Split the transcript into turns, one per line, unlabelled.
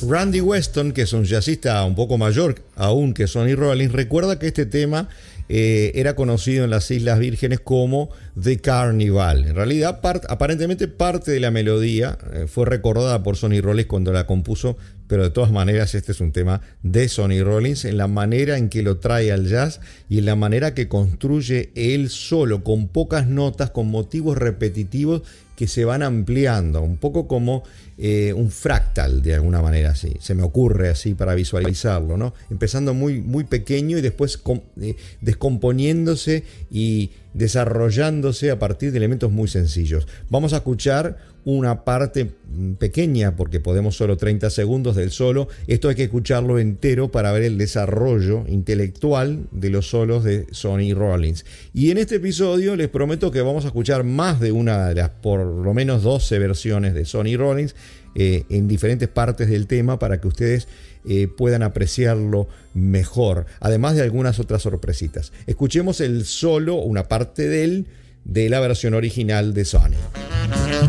Randy Weston, que es un jazzista un poco mayor aún que Sonny Rollins, recuerda que este tema era conocido en las Islas Vírgenes como The Carnival. En realidad, aparentemente parte de la melodía fue recordada por Sonny Rollins cuando la compuso, pero de todas maneras este es un tema de Sonny Rollins en la manera en que lo trae al jazz y en la manera que construye él solo, con pocas notas, con motivos repetitivos que se van ampliando, un poco como un fractal de alguna manera, así se me ocurre así para visualizarlo, ¿no? Empezando muy, muy pequeño y después descomponiéndose y desarrollándose a partir de elementos muy sencillos. Vamos a escuchar una parte pequeña porque podemos solo 30 segundos del solo. Esto hay que escucharlo entero para ver el desarrollo intelectual de los solos de Sonny Rollins. Y en este episodio les prometo que vamos a escuchar más de una de las por lo menos 12 versiones de Sonny Rollins en diferentes partes del tema para que ustedes puedan apreciarlo mejor, además de algunas otras sorpresitas. Escuchemos el solo, una parte de la versión original de Sonny.